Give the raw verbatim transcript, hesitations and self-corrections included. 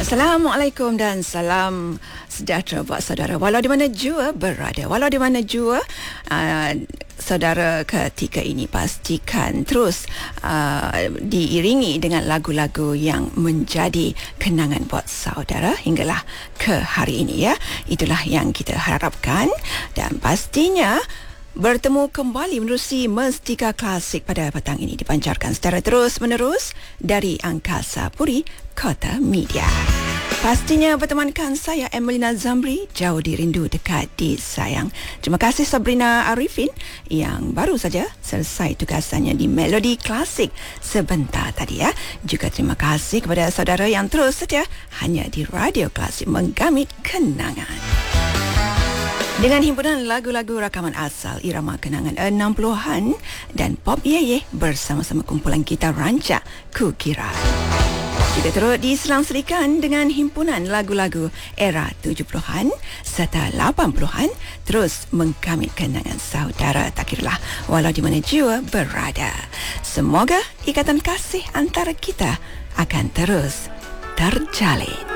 Assalamualaikum dan salam sejahtera buat saudara walau di mana jua berada, walau di mana jua uh, saudara ketika ini pastikan terus uh, diiringi dengan lagu-lagu yang menjadi kenangan buat saudara hinggalah ke hari ini ya. Itulah yang kita harapkan dan pastinya bertemu kembali menerusi Mestika Klasik pada petang ini dipancarkan secara terus-menerus dari Angkasa Puri, Kota Media. Pastinya bertemankan saya Emelina Zamri, jauh dirindu dekat disayang. Terima kasih Sabrina Arifin yang baru saja selesai tugasannya di Melodi Klasik sebentar tadi ya. Juga terima kasih kepada saudara yang terus setia hanya di Radio Klasik menggamit kenangan. Dengan himpunan lagu-lagu rakaman asal irama kenangan enam puluhan dan pop yeye bersama-sama kumpulan kita rancak Kukira. Juga turut diselang-selikan dengan himpunan lagu-lagu era tujuh puluhan serta lapan puluhan terus menggamit kenangan saudara tak kiralah walau di mana jua berada. Semoga ikatan kasih antara kita akan terus terjalin.